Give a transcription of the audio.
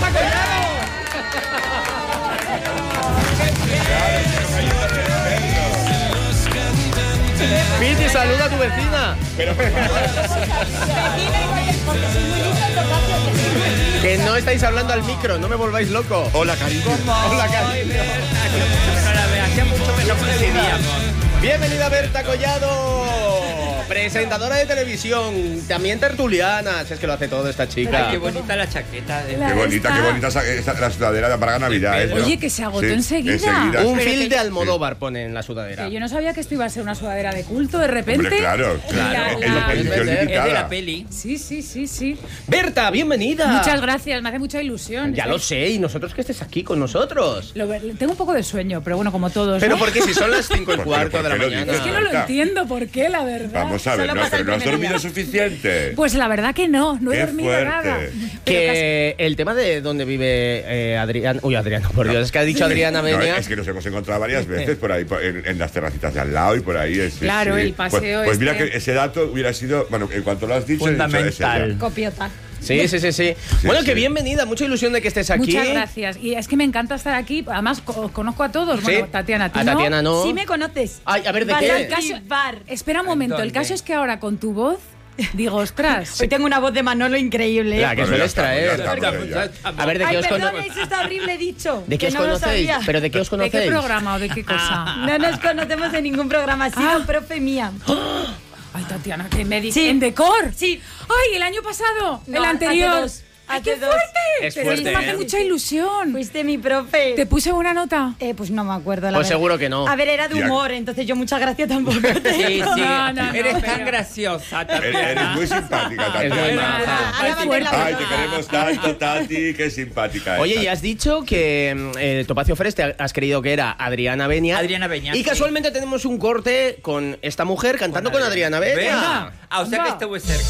Collado! Piti, saluda a tu vecina. Que no estáis hablando al micro, no me volváis loco. Hola, cariño. Hola, cariño. Hacía mucho menos que decidíamos. Bienvenida Berta Collado, presentadora de televisión, también tertuliana, si es que lo hace todo esta chica. Ay, qué bonita la chaqueta. Qué bonita la sudadera para Navidad. Oye, que se agotó enseguida. Un fil de Almodóvar pone en la sudadera. Que yo no sabía que esto iba a ser una sudadera de culto de repente. Hombre, claro. Es de la peli. Sí. Berta, bienvenida. Muchas gracias, me hace mucha ilusión. Ya lo sé, y nosotros que estés aquí con nosotros. Tengo un poco de sueño, pero bueno, como todos. Pero ¿no? porque si son las 5:15 de la mañana. Es que no lo entiendo por qué, la verdad. Vamos a ver, pero no has dormido suficiente. Pues la verdad que no he Qué dormido fuerte. nada. Que el tema de dónde vive Adrián. Uy, Adriano, por Dios, es que ha dicho Adriana No, Benia. es que nos hemos encontrado varias veces por ahí, en las terracitas de al lado y por ahí. Claro, el paseo Pues mira este. que ese dato hubiera sido, bueno, en cuanto lo has dicho, Fundamental. Copiota. Sí. Bueno, que sí. bienvenida, mucha ilusión de que estés aquí. Muchas gracias. Y es que me encanta estar aquí. Además, os conozco a todos. Sí. Bueno, Tatiana, ¿a ti A no? Tatiana no. Sí me conoces. Ay, a ver, ¿de Vas qué? al caso- bar. Espera un momento, el ¿Dónde? caso es que ahora con tu voz digo, ostras. Hoy tengo una voz de Manolo increíble. La que Bueno, sueles ya traer. estamos, ya. A ver, ¿de qué Ay, os perdón, conocéis? eso está horrible dicho. ¿De qué que os no lo conocéis? sabía. ¿Pero de qué os ¿De conocéis? qué programa o de qué cosa? No nos conocemos de ningún programa, ha sido profe mía. Ay, Tatiana, que me dice. Sí. ¿En Decor? Sí. Ay, el año pasado. No, el anterior. hace dos. ¡Ay, Hace qué dos. fuerte! Es Pero fuerte, esto me hace ¿eh? mucha ilusión. Fuiste mi profe. ¿Te puse buena nota? Pues no me acuerdo, la Pues verdad. seguro que no. A ver, era de humor, entonces yo mucha gracia tampoco tengo. Sí. No, Eres pero- tan graciosa, Eres Tatiana. muy simpática, Es muy Tatiana. maja. Ahora Qué mate la Ay, boca. te queremos tanto, Tati, qué simpática. Oye, estás. y has dicho que Topacio Fresh te has creído que era Adriana Benia. Adriana Benia, Y sí. casualmente tenemos un corte con esta mujer cantando con Adriana Benia. Venga. Ah, o sea que estuve cerca.